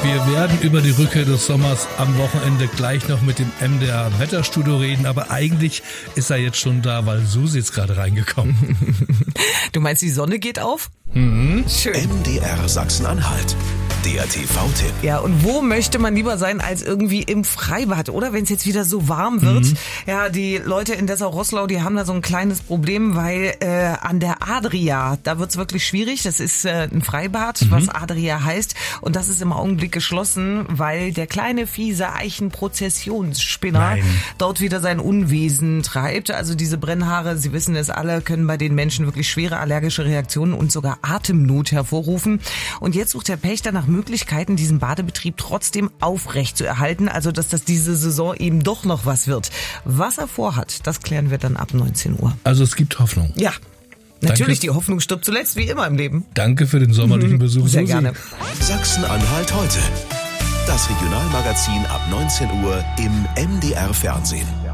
Wir werden über die Rückkehr des Sommers am Wochenende gleich noch mit dem MDR Wetterstudio reden, aber eigentlich ist er jetzt schon da, weil Susi ist gerade reingekommen. Du meinst, die Sonne geht auf? Schön. MDR Sachsen-Anhalt. Der TV-Tipp. Ja, und wo möchte man lieber sein als irgendwie im Freibad, oder? Wenn es jetzt wieder so warm wird. Ja, die Leute in Dessau-Roßlau, die haben da so ein kleines Problem, weil an der Adria, da wird's wirklich schwierig. Das ist ein Freibad, was Adria heißt. Und das ist im Augenblick geschlossen, weil der kleine, fiese Eichenprozessionsspinner dort wieder sein Unwesen treibt. Also diese Brennhaare, Sie wissen es alle, können bei den Menschen wirklich schwere allergische Reaktionen und sogar Atemnot hervorrufen. Und jetzt sucht der Pächter nach Möglichkeiten, diesen Badebetrieb trotzdem aufrecht zu erhalten, also dass das diese Saison eben doch noch was wird. Was er vorhat, das klären wir dann ab 19 Uhr. Also es gibt Hoffnung. Ja, natürlich, die Hoffnung stirbt zuletzt, wie immer im Leben. Danke für den sommerlichen Besuch, Sehr Susi. gerne. Sachsen-Anhalt heute. Das Regionalmagazin ab 19 Uhr im MDR Fernsehen.